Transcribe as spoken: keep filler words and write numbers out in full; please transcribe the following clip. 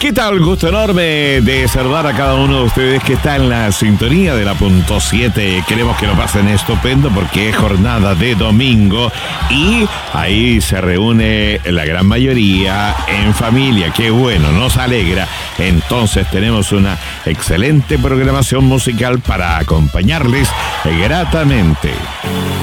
¿Qué tal? Gusto enorme de saludar a cada uno de ustedes que está en la sintonía de la punto siete. Queremos que lo pasen estupendo porque es jornada de domingo y ahí se reúne la gran mayoría en familia. Qué bueno, nos alegra. Entonces tenemos una excelente programación musical para acompañarles gratamente.